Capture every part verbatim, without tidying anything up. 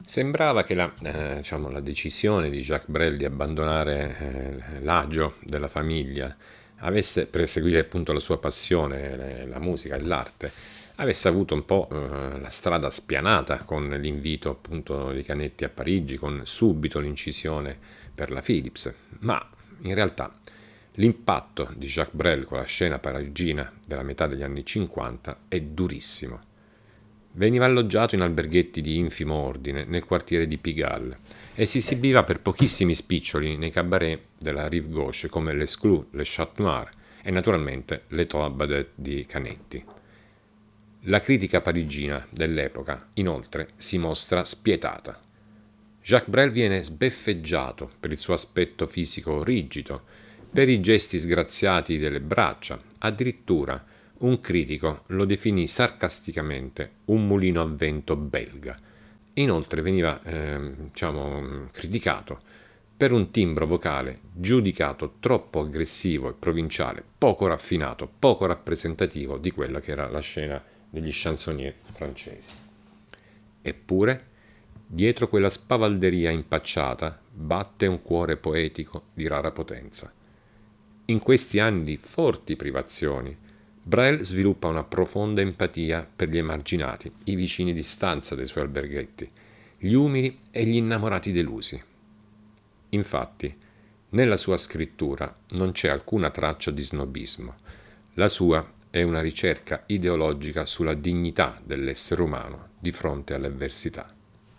Sembrava che la, eh, diciamo, la decisione di Jacques Brel di abbandonare eh, l'agio della famiglia avesse, per seguire appunto la sua passione, le- la musica e l'arte, avesse avuto un po' eh, la strada spianata con l'invito appunto di Canetti a Parigi, con subito l'incisione per la Philips, ma in realtà l'impatto di Jacques Brel con la scena parigina della metà degli anni cinquanta è durissimo. Veniva alloggiato in alberghetti di infimo ordine nel quartiere di Pigalle e si esibiva per pochissimi spiccioli nei cabaret della Rive Gauche come l'Esclus, le Chat Noir e naturalmente le Trois Badettes di Canetti. La critica parigina dell'epoca, inoltre, si mostra spietata. Jacques Brel viene sbeffeggiato per il suo aspetto fisico rigido, per i gesti sgraziati delle braccia, addirittura un critico lo definì sarcasticamente un mulino a vento belga. Inoltre veniva eh, diciamo, criticato per un timbro vocale giudicato troppo aggressivo e provinciale, poco raffinato, poco rappresentativo di quella che era la scena degli chansonnier francesi. Eppure, dietro quella spavalderia impacciata batte un cuore poetico di rara potenza. In questi anni di forti privazioni, Brel sviluppa una profonda empatia per gli emarginati, i vicini di stanza dei suoi alberghetti, gli umili e gli innamorati delusi. Infatti, nella sua scrittura non c'è alcuna traccia di snobismo. La sua è una ricerca ideologica sulla dignità dell'essere umano di fronte alle avversità.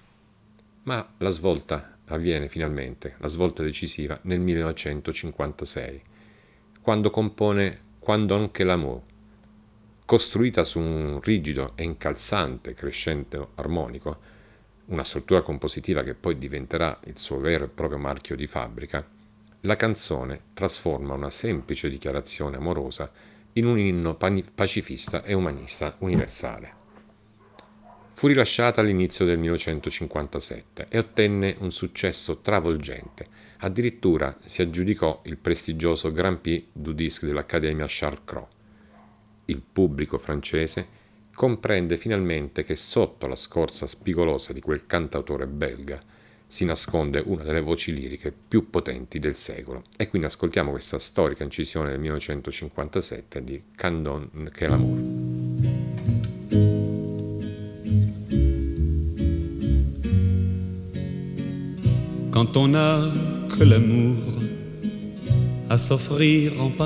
Ma la svolta avviene finalmente, la svolta decisiva, nel millenovecentocinquantasei, quando compone Quando anche l'amour, costruita su un rigido e incalzante crescendo armonico, una struttura compositiva che poi diventerà il suo vero e proprio marchio di fabbrica. La canzone trasforma una semplice dichiarazione amorosa in un inno pacifista e umanista universale. Fu rilasciata all'inizio del millenovecentocinquantasette e ottenne un successo travolgente. Addirittura si aggiudicò il prestigioso Grand Prix du Disque dell'Accademia Charles Cros. Il pubblico francese comprende finalmente che sotto la scorza spigolosa di quel cantautore belga si nasconde una delle voci liriche più potenti del secolo. E quindi ascoltiamo questa storica incisione del millenovecentocinquantasette di Quand que l'amour. Quand on n'a que l'amour à s'offrir en